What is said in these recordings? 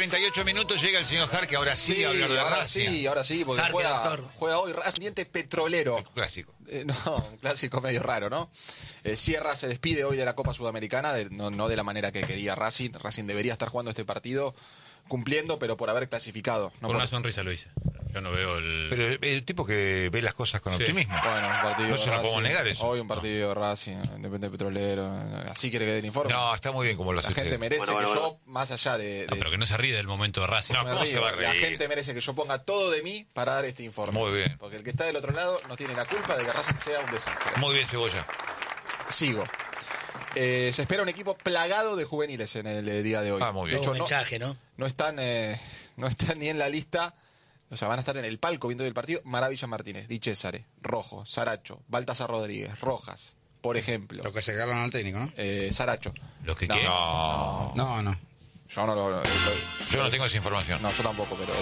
38 minutos, llega el señor Jarque, ahora sí a hablar de Racing. Ahora sí, porque Jarque, doctor. juega hoy Racing Diente Petrolero. Clásico. No, un clásico medio raro, ¿no? Sierra se despide hoy de la Copa Sudamericana, no de la manera que quería Racing. Racing debería estar jugando este partido cumpliendo, pero por haber clasificado. No Con una sonrisa lo hice. Yo no veo el... Pero el tipo que ve las cosas con optimismo. Bueno, un partido No se lo Racing, podemos negar eso. Hoy un partido de Racing, Independiente Petrolero. Así quiere que dé el informe. No, está muy bien como lo hace La gente usted. merece que yo, más allá de No, pero que no se ríe del momento de Racing. No, me ¿cómo río, se va a reír? la gente merece que yo ponga todo de mí para dar este informe. Muy bien. Porque el que está del otro lado no tiene la culpa de que Racing sea un desastre. Muy bien, Cebolla. Sigo. Se espera un equipo plagado de juveniles en el día de hoy. Ah, muy bien. De hecho, Un mensaje, ¿no? no están ni en la lista. O sea, van a estar en el palco viendo el partido. Maravilla Martínez, Di Césare, Rojo, Saracho, Baltasar Rodríguez, Rojas, por ejemplo. Lo que se agarran al técnico, ¿no? Saracho. ¿Los que No. quieren? No. Yo no lo. Yo no tengo esa información. No, yo tampoco, pero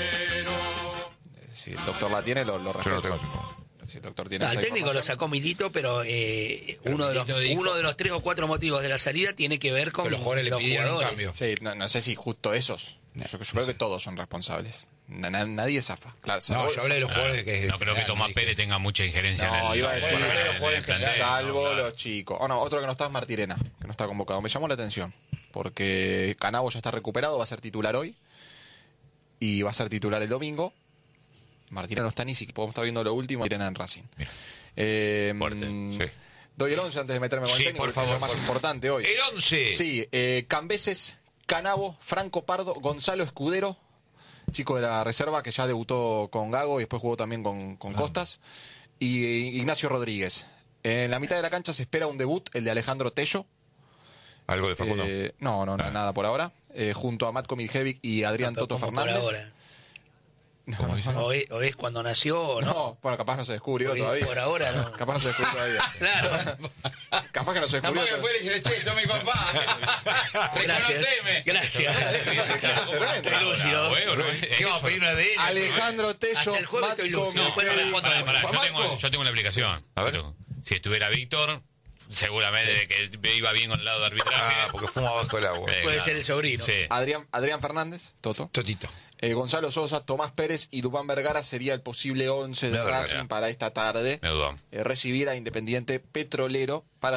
si el doctor la tiene, lo respeto. Yo no tengo esa información. Si el doctor tiene No, el esa técnico lo información. sacó Milito, pero uno de los 3 o 4 motivos de la salida tiene que ver con Pero los jugadores le pidieron un cambio. Sí, no sé si justo esos. Yo creo que todos son responsables. Nadie zafa. Claro, No, yo hablé de los jugadores que... No creo que Tomás Pérez tenga mucha injerencia en el... iba a decir, en el los jugadores plantel, salvo no, claro. los chicos. Oh, no, otro que no está es Martirena, que no está convocado. Me llamó la atención, porque Canavo ya está recuperado, va a ser titular hoy, y va a ser titular el domingo. Martirena no está ni siquiera, podemos estar viendo lo último, Martirena en Racing. Fuerte. Sí. Doy el 11 antes de meterme con Sí, el técnico, por porque es favor, lo más por favor. importante hoy. El 11. Sí, Cambeses, Canavo, Franco Pardo, Gonzalo Escudero, chico de la reserva que ya debutó con Gago y después jugó también con Costas, y Ignacio Rodríguez. En la mitad de la cancha se espera un debut, el de Alejandro Tello. ¿Algo de Facundo? No, nada por ahora. Junto a Matko Miljevic y Adrián Pero Toto como por Fernández. ahora. No, O es cuando nació o no. no, bueno, capaz no se descubrió Porque todavía. por ahora no. Capaz no se descubrió todavía. Claro. Capaz que no se descubrió Capaz que todavía. fue y le dice, mi papá. Reconoceme. Gracias. Tremendo. Estoy lúcido. Bueno, no, ¿Qué vamos a pedir una de ellos? Alejandro Tello, Hasta el jueves estoy Matko lúcido. Después no Miljevic. respondo. Pará, yo tengo una aplicación. A ver. Si estuviera Víctor, seguramente que iba bien con el lado de arbitraje. Porque fuma bajo el agua. Puede ser el sobrino. Sí. Adrián Fernández, Toto. Totito. Gonzalo Sosa, Tomás Pérez y Dubán Vergara sería el posible 11 de Vergara. Racing para esta tarde. Me dudo. Recibir a Independiente Petrolero para